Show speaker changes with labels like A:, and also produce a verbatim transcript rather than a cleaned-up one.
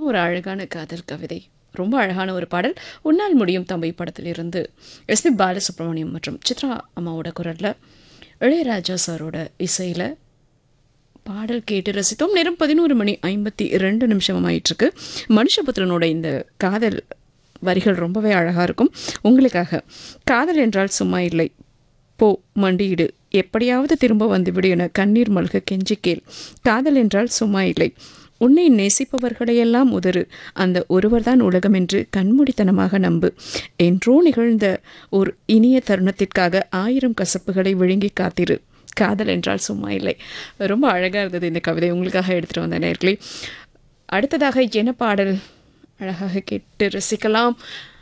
A: ஒரு அழகான காதல் கவிதை. ரொம்ப அழகான ஒரு பாடல். உன்னால் முடியும் தம்பி படத்திலிருந்து எஸ்பி பாலசுப்ரமணியம் மற்றும் சித்ரா அம்மாவோட குரலில் இளையராஜா சாரோட இசையில் பாடல் கேட்டு ரசித்தோம். நேரம் பதினோரு மணி ஐம்பத்தி ரெண்டு நிமிஷம் ஆயிட்டுருக்கு. மனுஷபுத்திரனோட இந்த காதல் வரிகள் ரொம்பவே அழகாக இருக்கும். உங்களுக்காக காதல் என்றால் சும்மா இல்லை, போ மண்டியிடு, எப்படியாவது திரும்ப வந்துவிடு என கண்ணீர் மல்க கெஞ்சி கேள். காதல் என்றால் சும்மா இல்லை, உன்னை நேசிப்பவர்களையெல்லாம் உதறு, அந்த ஒருவர்தான் உலகம் என்று கண்மூடித்தனமாக நம்பு. என்றோ நிகழ்ந்த ஒரு இனிய தருணத்திற்காக ஆயிரம் கசப்புகளை விழுங்கி காத்திரு. காதல் என்றால் சும்மா இல்லை. ரொம்ப அழகாக இருந்தது இந்த கவிதை. உங்களுக்காக எடுத்துகிட்டு வந்த நேர்களே. அடுத்ததாக என்ன பாடல் அழகாக கேட்டு ரசிக்கலாம்.